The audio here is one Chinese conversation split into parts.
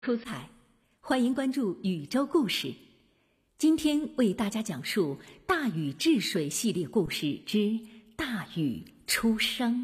出彩，欢迎关注宇宙故事。今天为大家讲述大禹治水系列故事之大禹出生。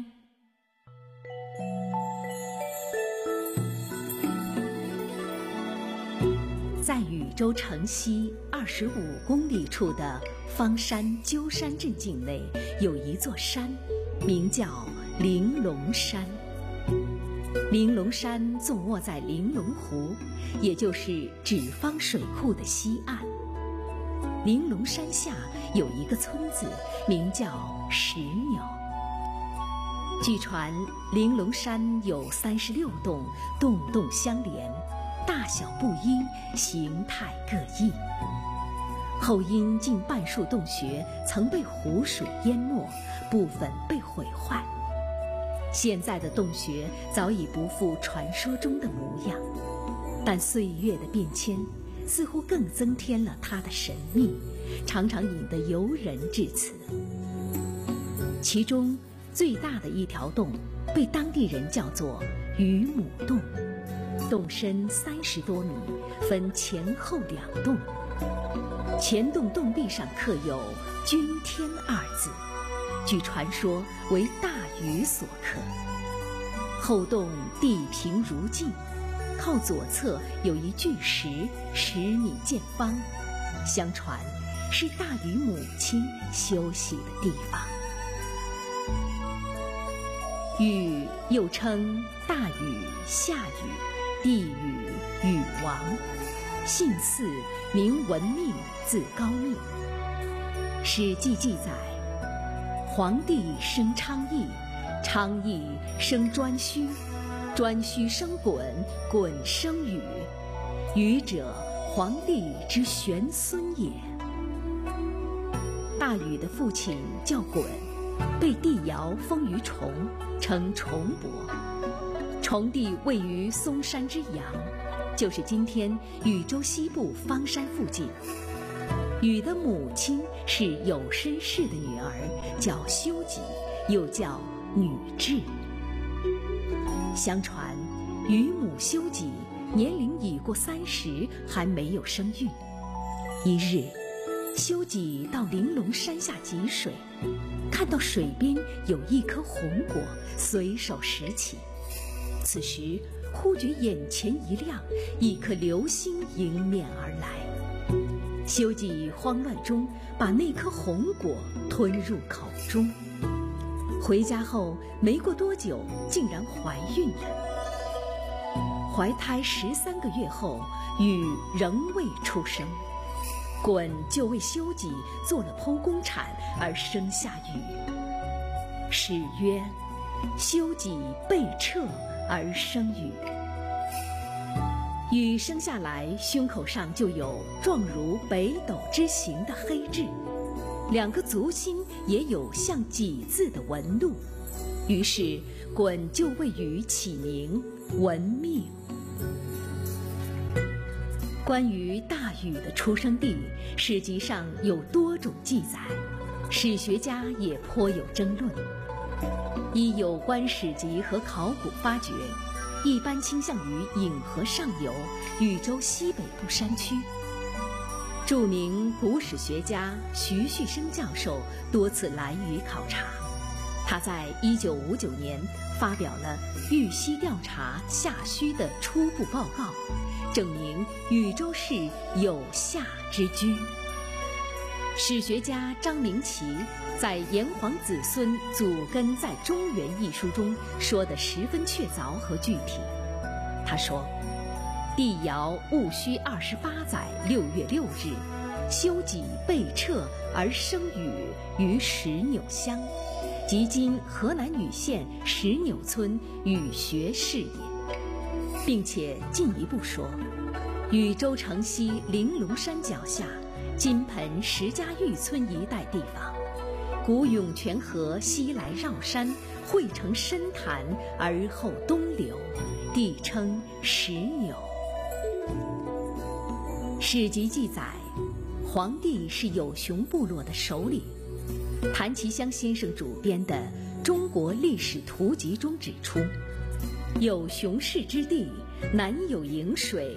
在禹州城西25公里处的方山鸠山镇境内，有一座山，名叫玲珑山。玲珑山坐卧在玲珑湖，也就是纸坊水库的西岸。玲珑山下有一个村子，名叫石纽。据传，玲珑山有36洞，洞洞相连，大小不一，形态各异。后因近半数洞穴曾被湖水淹没，部分被毁坏。现在的洞穴早已不复传说中的模样，但岁月的变迁似乎更增添了它的神秘，常常引得游人至此。其中最大的一条洞被当地人叫做禹母洞，洞深30多米，分前后2洞。前洞洞壁上刻有“君天”2字，据传说为大禹所刻。后洞地平如镜，靠左侧有一巨石，10米见方，相传是大禹母亲休息的地方。禹又称大禹、夏禹、帝禹、禹王，姓姒，名文命，字高密。史记记载，黄帝生昌邑，昌邑生颛顼，颛顼生鲧，鲧生禹，禹者黄帝之玄孙也。大禹的父亲叫鲧，被帝尧封于崇，称崇伯。崇地位于嵩山之阳，就是今天禹州西部方山附近。禹的母亲是有身氏的女儿，叫修己，又叫女雉。相传禹母修己年龄已过30，还没有生育。一日，修己到玲珑山下汲水，看到水边有一颗红果，随手拾起。此时忽觉眼前一亮，一颗流星迎面而来。修己慌乱中把那颗红果吞入口中。回家后没过多久，竟然怀孕了。怀胎13个月后，禹仍未出生。鲧就为修己做了剖宫产，而生下禹。史曰：修己被彻而生禹。禹生下来，胸口上就有状如北斗之形的黑痣，2个足心也有像己字的纹路。于是鲧就为禹起名文命。关于大禹的出生地，史籍上有多种记载，史学家也颇有争论。依有关史籍和考古发掘，一般倾向于颍河上游、禹州西北部山区。著名古史学家徐旭升教授多次来禹考察，他在1959年发表了豫西调查夏戌的初步报告，证明禹州市有夏之居。史学家张明奇在《炎黄子孙祖根在中原》一书中说得十分确凿和具体。他说，帝尧戊戌28载6月6日，修己被彻而生禹于石纽乡，即今河南禹县石纽村禹穴市也。并且进一步说，禹州城西玲珑山脚下金盆石家峪村一带地方，古涌泉河西来绕山，汇成深潭而后东流，地称石纽。史籍记载，黄帝是有熊部落的首领。谭其骧先生主编的《中国历史图集》中指出，有熊氏之地， 南有颍水，